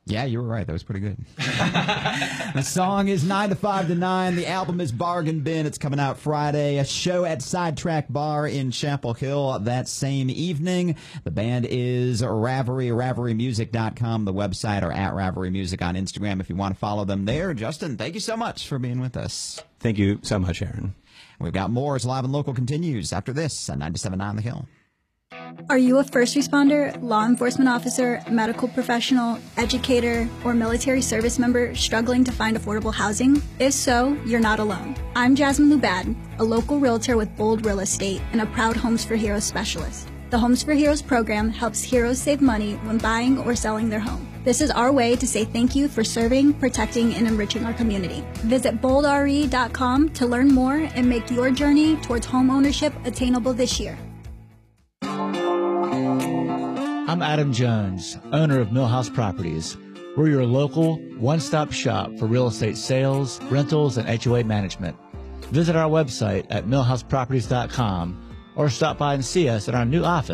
Yeah, you were right. That was pretty good. The song is 9 to 5 to 9. The album is Bargain Bin. It's coming out Friday. A show at Sidetrack Bar in Chapel Hill that same evening. The band is Ravery, RaveryMusic.com, the website, or at Ravery Music on Instagram if you want to follow them there. Justin, thank you so much for being with us. Thank you so much, Aaron. We've got more as Live and Local continues after this on 97.9 The Hill. Are you a first responder, law enforcement officer, medical professional, educator, or military service member struggling to find affordable housing? If so, you're not alone. I'm Jasmine Lubad, a local realtor with Bold Real Estate and a proud Homes for Heroes specialist. The Homes for Heroes program helps heroes save money when buying or selling their home. This is our way to say thank you for serving, protecting, and enriching our community. Visit boldre.com to learn more and make your journey towards home ownership attainable this year. I'm Adam Jones, owner of Millhouse Properties. We're your local one-stop shop for real estate sales, rentals, and HOA management. Visit our website at millhouseproperties.com or stop by and see us at our new office